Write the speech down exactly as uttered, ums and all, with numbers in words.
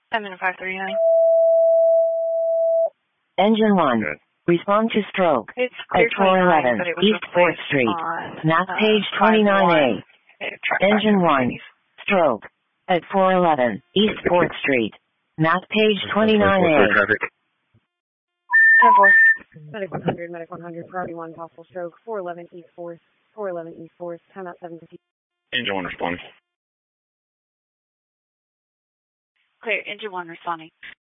seven five three nine. Engine one. Good. Respond to stroke. It's At clear four eleven twenty-nine, but it was East fourth replaced Street. on, Map uh, page twenty-nine A. Engine one. Mercedes. Stroke. At four eleven East fourth Street. Map page twenty-nine A. Traffic. ten four. Medic one hundred, Medic one hundred, priority one, possible stroke, four eleven East fourth, four eleven East fourth, timeout seven fifty. Engine one responding. Clear, engine one responding.